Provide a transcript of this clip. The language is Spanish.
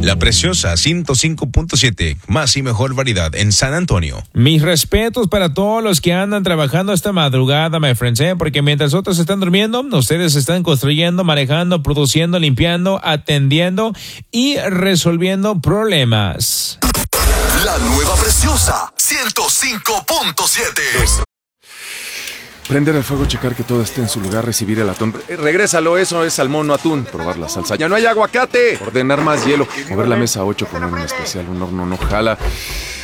La Preciosa 105.7, más y mejor variedad en San Antonio. Mis respetos para todos los que andan trabajando esta madrugada, my friends, porque mientras otros están durmiendo, ustedes están construyendo, manejando, produciendo, limpiando, atendiendo y resolviendo problemas. La nueva Preciosa 105.7. Prender el fuego, checar que todo esté en su lugar, recibir el atún. Regrésalo, eso es salmón, no atún. Probar la salsa. ¡Ya no hay aguacate! Ordenar más hielo. Mover la mesa 8, poner un especial, un horno no jala.